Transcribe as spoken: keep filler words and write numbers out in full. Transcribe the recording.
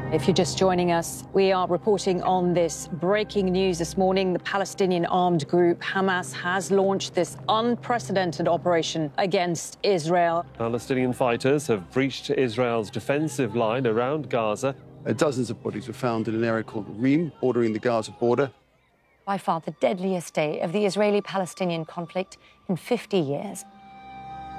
If you're just joining us, we are reporting on this breaking news this morning. The Palestinian armed group Hamas has launched this unprecedented operation against Israel. Palestinian fighters have breached Israel's defensive line around Gaza. Dozens of bodies were found in an area called Reem, bordering the Gaza border. By far the deadliest day of the Israeli-Palestinian conflict in fifty years.